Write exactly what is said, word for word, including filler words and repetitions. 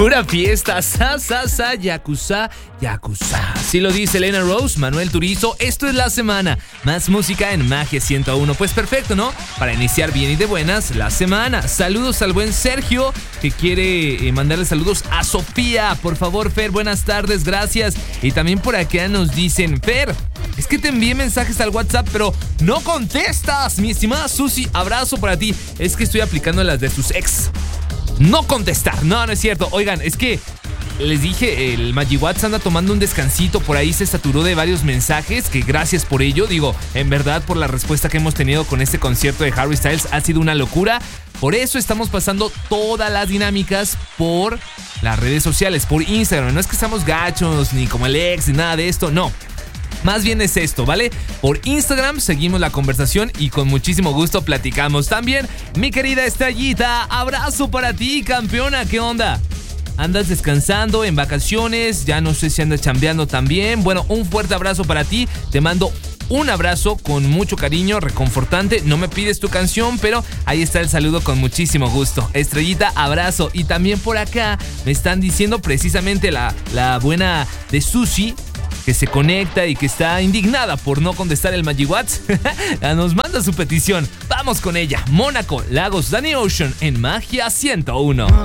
Pura fiesta, sa, sa, sa, yakuza, yakuza. Así lo dice Elena Rose, Manuel Turizo. Esto es la semana. Más música en Magia ciento uno. Pues perfecto, ¿no? Para iniciar bien y de buenas la semana. Saludos al buen Sergio, que quiere eh, mandarle saludos a Sofía. Por favor, Fer, buenas tardes, gracias. Y también por acá nos dicen, Fer, es que te envié mensajes al WhatsApp, pero no contestas. Mi estimada Susi, abrazo para ti. Es que estoy aplicando las de sus ex. No contestar. No, no es cierto. Oigan, es que les dije, el Magiwatts anda tomando un descansito. Por ahí se saturó de varios mensajes, que gracias por ello. Digo, en verdad, por la respuesta que hemos tenido con este concierto de Harry Styles, ha sido una locura. Por eso estamos pasando todas las dinámicas por las redes sociales, por Instagram. No es que estamos gachos, ni como el ex, ni nada de esto, no. Más bien es esto, ¿vale? Por Instagram seguimos la conversación y con muchísimo gusto platicamos. También, mi querida Estrellita, abrazo para ti, campeona, ¿qué onda? ¿Andas descansando, en vacaciones? Ya no sé si andas chambeando también. Bueno, un fuerte abrazo para ti. Te mando un abrazo con mucho cariño, reconfortante. No me pides tu canción, pero ahí está el saludo con muchísimo gusto. Estrellita, abrazo. Y también por acá me están diciendo precisamente la, la buena de Susi, que se conecta y que está indignada por no contestar el Magiwatts. Nos manda su petición. Vamos con ella. Mónaco, Lagos, Danny Ocean en Magia ciento uno.